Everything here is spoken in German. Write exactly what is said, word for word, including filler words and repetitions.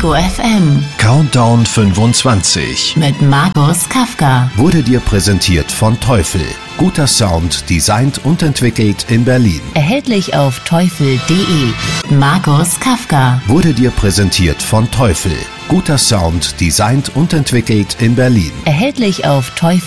Ego F M. Countdown fünfundzwanzig Mit Markus Kafka. wurde dir präsentiert von Teufel. Guter Sound, designt und entwickelt in Berlin. Erhältlich auf teufel punkt de. Markus Kafka. Wurde dir präsentiert von Teufel. Guter Sound, designt und entwickelt in Berlin. Erhältlich auf teufel